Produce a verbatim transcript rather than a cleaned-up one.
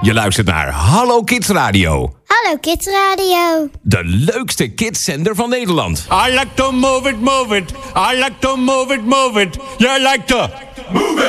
Je luistert naar Hallo Kids Radio. Hallo Kids Radio. De leukste kidszender van Nederland. I like to move it, move it. I like to move it, move it. You like to move it.